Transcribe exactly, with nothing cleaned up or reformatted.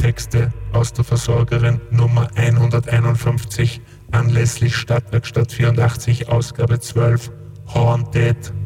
Texte aus der Versorgerin Nummer hunderteinundfünfzig anlässlich Stadtwerkstatt vierundachtzig, Ausgabe zwölf, Haunted.